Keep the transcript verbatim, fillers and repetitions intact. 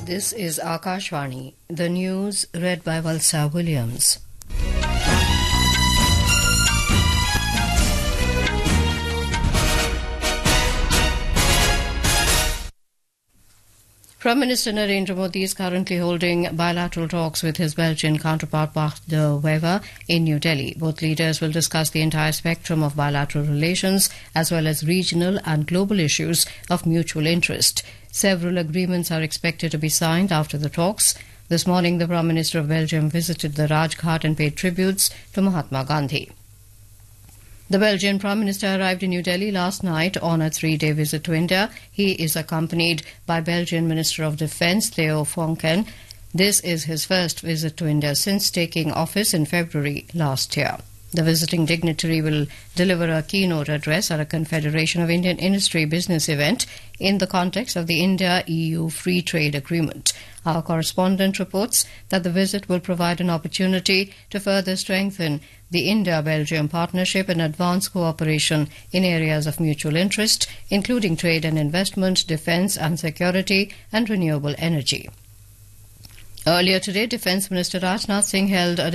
This is Akashvani. The news read by Valsa Williams. Prime Minister Narendra Modi is currently holding bilateral talks with his Belgian counterpart Bart de Wever in New Delhi. Both leaders will discuss the entire spectrum of bilateral relations as well as regional and global issues of mutual interest. Several agreements are expected to be signed after the talks. This morning, the Prime Minister of Belgium visited the Rajghat and paid tributes to Mahatma Gandhi. The Belgian Prime Minister arrived in New Delhi last night on a three-day visit to India. He is accompanied by Belgian Minister of Defence Theo Fonken. This is his first visit to India since taking office in February last year. The visiting dignitary will deliver a keynote address at a Confederation of Indian Industry business event in the context of the India-E U Free Trade Agreement. Our correspondent reports that the visit will provide an opportunity to further strengthen the India-Belgium partnership and advance cooperation in areas of mutual interest, including trade and investment, defence and security, and renewable energy. Earlier today, Defence Minister Rajnath Singh held a